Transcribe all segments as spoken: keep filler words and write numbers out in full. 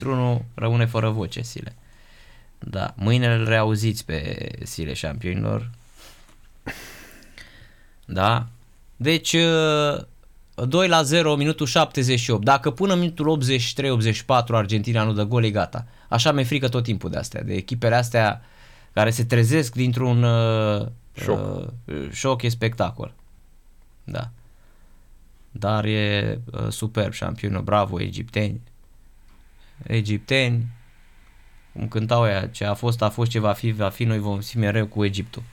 Într-unul rămâne fără voce Sile. Da, mâine îl reauziți pe Sile Șampionilor. Da. Deci doi la zero, minutul șaptezeci și opt. Dacă până minutul optzeci și trei optzeci și patru Argentina nu dă gol, e gata. Așa mi-e frică tot timpul de astea, de echipele astea care se trezesc dintr-un uh, șoc. Uh, șoc, e spectacol. Da. Dar e uh, superb șampionul, bravo egipteni. Egipteni, cum cântau ea, ce a fost, a fost, ce va fi, va fi, noi vom fi mereu cu Egiptul.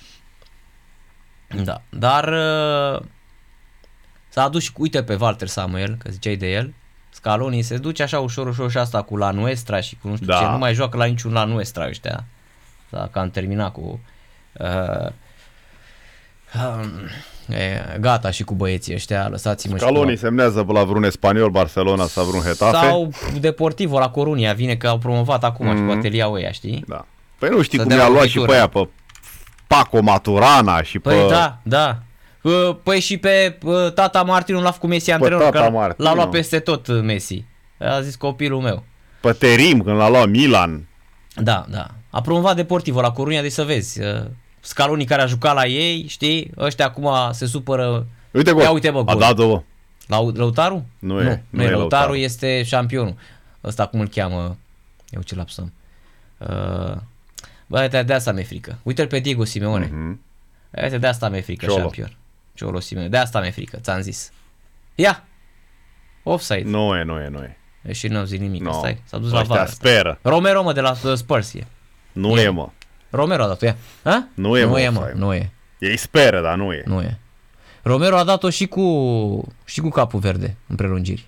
Da, dar uh, s-a adus și, uite pe Walter Samuel, că ziceai de el, Scaloni se duce așa ușor, ușor și asta cu La Nuestra și cu nu știu da. ce, nu mai joacă la niciun La Nuestra ăștia. Da, că am terminat cu uh, uh, e, gata și cu băieții ăștia, lăsați-mă. Scaloni semnează la vreun Spaniol, Barcelona sau vreun Hetafe. Sau Deportivo la Corunia, vine că au promovat acum mm. și cu atelia ăia, știi? Da. Păi nu știi să cum i-a luat și pe aia, pe Paco Maturana și păi pe... da, da. Păi și pe Tata Martinu l-a făcut Messi antrenor, că Martinu. L-a luat peste tot Messi. A zis copilul meu. Pe Terim, când l-a luat Milan. Da, da. A promovat Deportivo la Corunia, deci să vezi. Scaloni care a jucat la ei, știi? Ăștia acum se supără. Uite gol. Ia uite bă, gol. A dat două. La Lăutaru? Nu, nu e. Nu, nu, nu e Lăutaru, Lăutaru, este șampionul. Ăsta cum îl cheamă? Eu ce lapsăm. Uh, bă, de asta mi-e frică. Uite-l pe Diego Simeone. Uh-huh. Uite, de asta mi-e frică, Ciolo. șampion. Ciolo Simeone. De asta mi-e frică, ți-am zis. Ia! Offside. Nu e, nu e, nu e. E și nu zic nimic, no. stai. S-a dus la vară. Speră. Romero, mă, de la Spurs e. Nu e, e mă. Romero a dat-o, ia. Ha? Nu e, nu mă, e, mă. Nu e. Ei speră, dar nu e. Nu e. Romero a dat-o și cu și cu capul verde în prelungiri.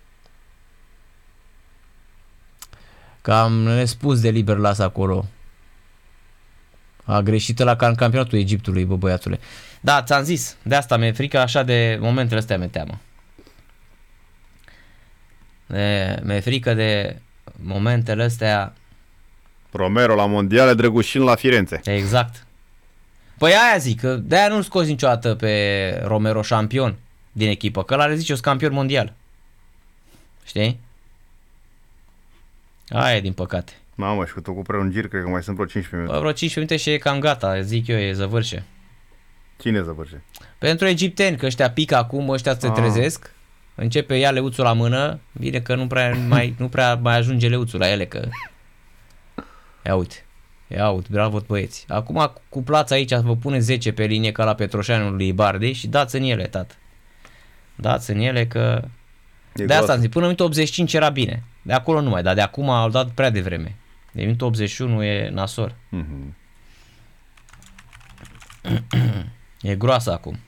Că am nespus de liber las acolo. A greșit la ca în campionatul Egiptului, bă, băiatule. Da, ți-am zis, de asta mi-e frică, așa de momentele astea mi-e teamă. De, mi-e frică de momentele astea. Romero la mondiale, Drăgușin la Firenze. Exact. Păi aia zic, că de-aia nu-l scoți niciodată pe Romero șampion din echipă, că l-are zice, eu sunt campion mondial. Știi? Aia e din păcate. Mamă, și cu tot cu prelungiri, cred că mai sunt vreo cincisprezece minute. Bă, vreo cincisprezece minute și e cam gata, zic eu, e zăvârșe. Cine zăvârșe? Pentru egipteni, că ăștia pică acum, ăștia se trezesc, începe ia leuțul la mână, bine că nu prea mai, nu prea mai ajunge leuțul la ele, că... Ia uite, ia uite, bravo băieți. Acum cu plața aici vă pune zece pe linie ca la Petroșanul lui Ibardi și dați în ele, tată. Dați în ele că... E de asta am zis, până în minutul optzeci și cinci era bine. De acolo nu mai, dar de acum au dat prea devreme. De minutul optzeci și unu e nasor. Mm-hmm. E groasă acum.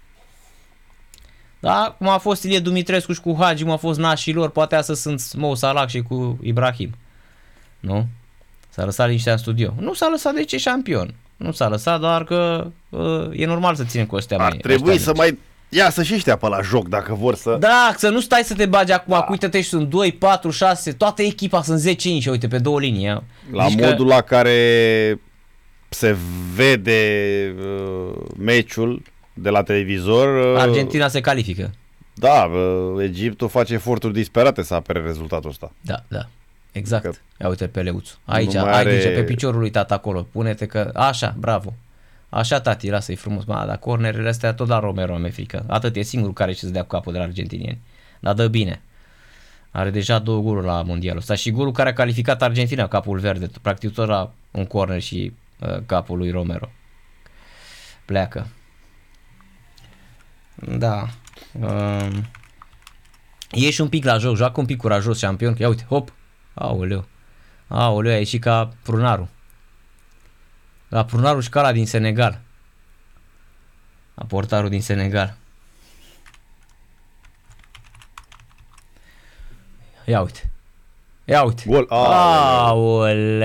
Da, cum a fost Ilie Dumitrescu și cu Hagi, cum a fost nașii lor, poate astăzi sunt Mo Salah și cu Ibrahim. Nu? S-a lăsat liniștea în studio. Nu s-a lăsat de ce șampion. Nu s-a lăsat, doar că uh, e normal să ținem cu astea. Ar trebui să mai iasă și ăștia pe la joc dacă vor să... Da, să nu stai să te bagi acum, da. Uite-te și sunt doi, patru, șase, toată echipa sunt zece inși, uite, pe două linii. La Zici modul că... la care se vede uh, meciul de la televizor... Uh, Argentina se califică. Da, uh, Egiptul face eforturi disperate să apere rezultatul ăsta. Da, da. Exact. Că ia uite pe leuțu. Aici, ai are... grijă pe piciorul lui tata acolo. Pune-te că... Așa, bravo. Așa, tati, lasă-i frumos. Ma, dar cornerele astea tot la Romero mi-e frică. Atât, e singurul care ce să dea cu capul de la argentinieni. Dar dă bine. Are deja două goluri la mondialul ăsta. Și golul care a calificat Argentina, capul verde. Practic tot la un corner și uh, capul lui Romero. Pleacă. Da. Uh, ieși un pic la joc. Joacă un pic curajos, șampion. Ia uite, hop. Aoleu. Aoleu, a ieșit ca Prunaru. La Prunaru și Cala din Senegal. La portarul din Senegal. Ia uite. Ia uite. Gol. Aoleu.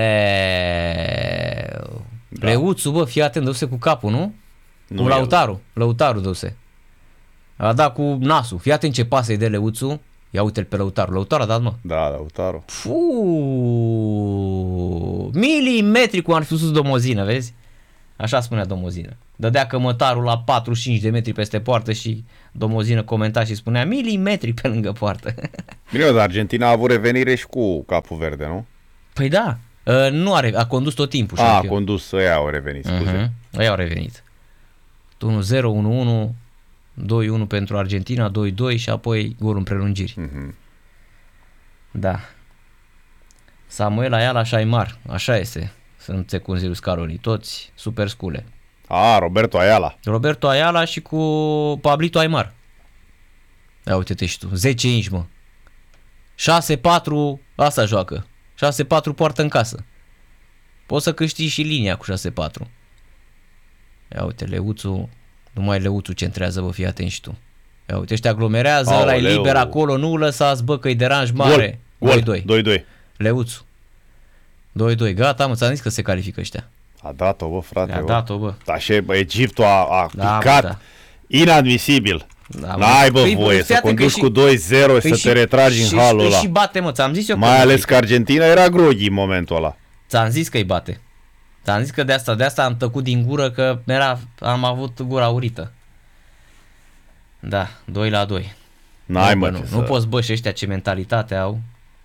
Da. Leuțu, bă, fii atent, dă-se cu capul, nu? nu cu Lautaru. Lautaru dă-se. A dat cu nasul. Fii atent ce pasă-i de Leuțu. Ia uite-l pe Lautaru. Lautaru a dat, mă. Da, Lautaru. Fuuu. Milimetri cum ar fi sus de o mozină, vezi? Așa spunea Domozină. Dădea cămătarul la patruzeci și cinci de metri peste poartă și Domozină comenta și spunea milimetri pe lângă poartă. Bine, dar Argentina a avut revenire și cu Capul Verde, nu? Păi da, uh, nu are, a condus tot timpul. A, a condus, ăia au revenit, scuze. Uh-huh. Ăia au revenit. unu zero, unu unu, doi unu pentru Argentina, doi doi și apoi golul în prelungiri. Uh-huh. Da. Samuel Ayala și Aimar, așa este. Sunt secunzii Scaroni, toți super scule. A, Roberto Ayala. Roberto Ayala și cu Pablito Aimar. Ia uite-te și tu, zece inci, mă. șase patru, asta joacă. șase patru poartă în casă. Poți să câștigi și linia cu șase patru. Ia uite, Leuțu, numai Leuțu centrează, bă, fii atent și tu. Ia uite, ăștia aglomerează, ăla e liber acolo, nu lăsați, bă, că-i deranj mare. doi doi doi. doi. Leuțu. doi doi, gata, mă, ți-am zis că se califică ăștia. A dat-o, bă, frate. A dat-o, bă. Dar și Egiptul a, a Da, picat bă, da. inadmisibil. Da, N-ai, bă, păi, voie fii să atent că conduci și- cu doi zero și Păi să și- te retragi și- în halul îi ăla. și bate, mă, ți-am zis eu Mai că ales că Argentina era groghi în momentul ăla. ți-am zis că îi bate. Ți-am zis că de asta, de asta am tăcut din gură, că era, am avut gura urită. Da, doi la doi. N-ai, Nu, mă, bă, ce nu, să... nu poți, bă, și ăștia ce mentalitate au.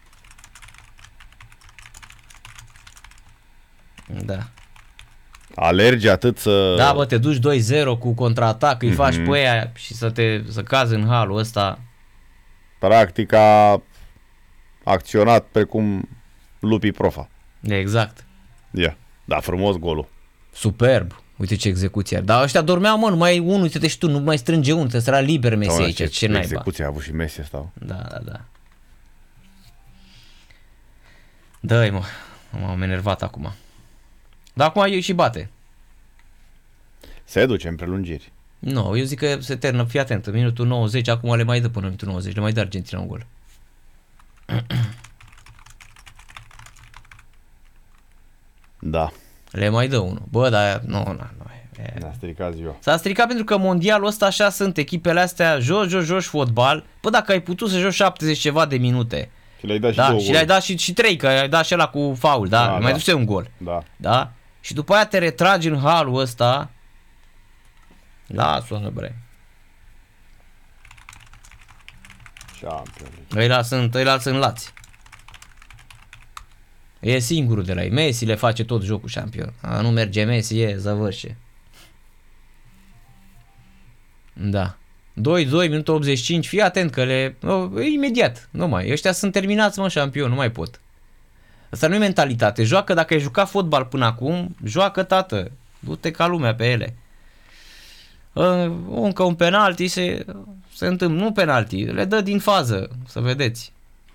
Da. Alergi atât să... Da, bă, te duci doi zero cu contraatac, îi Mhm. faci pe aia și să te să cazi în halul ăsta. Practic a acționat precum lupii profa. Exact. Ia. Da, frumos golul. Superb. Uite ce execuție are. Dar ăștia dormeau, mă, numai unul, uite-te și tu, nu mai strânge unul, te era liber Messi Doamne, aici, ce naiba. execuție a avut și Messi ăsta. Da, da, da. Dă-i, mă. M-am enervat acum. Dar acum eu și bate. Se duce în prelungiri. Nu, eu zic că se termină, fii atent, în minutul nouăzeci, acum le mai dă până în minutul nouăzeci, le mai dă Argentina un gol. Da. Le mai dă unul. Bă, dar nu, nu, nu. E... Ne-a stricat ziua. S-a stricat pentru că mondialul ăsta așa sunt, echipele astea, joci, joci, joci fotbal. Bă, dacă ai putut să joci șaptezeci ceva de minute. Și le-ai dat și Da, două și goluri. le-ai dat și, și trei, că ai dat și ăla cu faul, da, Da, mai da. duce un gol. Da. Da? Și după aia te retragi în halul ăsta. Lasă-o, bre. Champion. Ăia sunt, ăia sunt lați. E singurul de la ei. Messi le face tot jocul șampion. A, nu merge Messi, e zăvârșe. Da. doi doi, minutul optzeci și cinci, fii atent că le... No, imediat, nu mai. Ăștia sunt terminați, mă, șampion, nu mai pot. Asta nu e mentalitate. Joacă, dacă ai jucat fotbal până acum, joacă, tată. Du-te ca lumea pe ele. Uh, încă un penalti se, se întâmplă. Nu penalti, le dă din fază, să vedeți.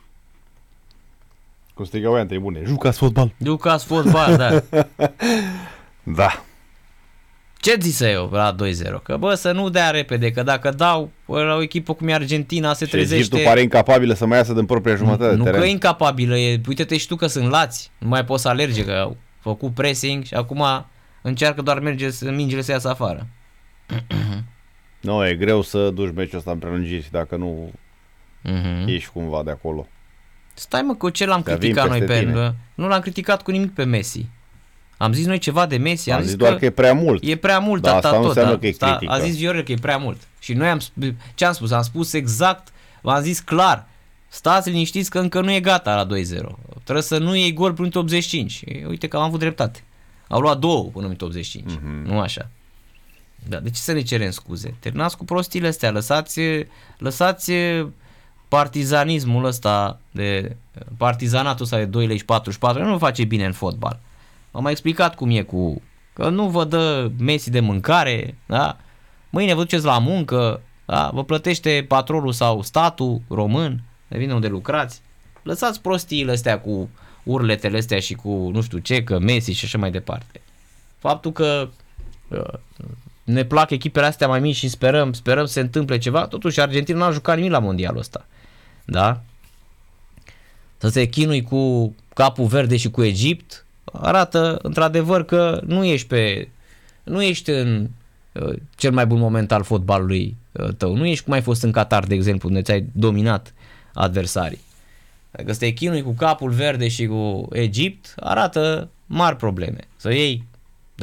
Cum strigau ea în tribune. Jucați fotbal. Jucați fotbal, da. Da. Ce zise eu la doi zero? Că bă, să nu dea repede, că dacă dau la o echipă cum e Argentina se Și trezește... Egiptul pare incapabilă să mai iasă din propria jumătate de Nu teren. că e incapabilă, e, uite-te și tu că sunt lați, nu mai poți să alerge, că au făcut pressing și acum încearcă doar merge, mingile să iasă afară. Nu, e greu să duci meciul ăsta în prelungiri dacă nu Mm-hmm. ieși cumva de acolo. Stai mă, că ce l-am Că vin criticat noi peste pe... tine. Nu l-am criticat cu nimic pe Messi. Am zis noi ceva de Messi, am, Am zis, zis doar că e prea mult. e prea mult, Dar atâta asta nu tot, înseamnă da. că e Asta- critică. A zis Viorel că e prea mult. Și noi am sp- ce am spus? Am spus exact, v-am zis clar, stați liniștiți că încă nu e gata la doi zero. Trebuie să nu iei gol până în minutul optzeci și cinci. E, uite că am avut dreptate. Au luat două până în minutul optzeci și cinci. Mhm. Nu așa. Da, de ce să ne cerem scuze? Terminați cu prostiile astea, lăsați, lăsați partizanismul ăsta de partizanatul ăsta de doi lei și patruzeci și patru, nu face bine în fotbal. Am mai explicat cum e cu că nu vă dă Messi de mâncare, da? Mâine vă duceți la muncă, da? Vă plătește patronul sau statul român, de vine unde lucrați. Lăsați prostiile astea cu urletele astea și cu nu știu ce, că Messi și așa mai departe. Faptul că uh, ne plac echipele astea mai mici și sperăm, sperăm să se întâmple ceva, totuși Argentina n-a jucat nimic la mondialul ăsta. Da? Să se chinui cu Capul Verde și cu Egipt arată într-adevăr că nu ești pe nu ești în uh, cel mai bun moment al fotbalului uh, tău. Nu ești cum ai fost în Qatar, de exemplu, unde ți-ai dominat adversarii. Dacă să te chinui cu Capul Verde și cu Egipt, arată mari probleme. Să iei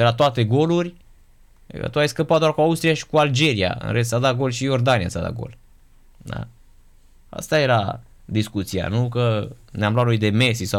de la toate goluri, tu ai scăpat doar cu Austria și cu Algeria. În rest s-a dat gol și Iordania s-a dat gol. Da. Asta era discuția, nu că ne-am luat noi de Messi sau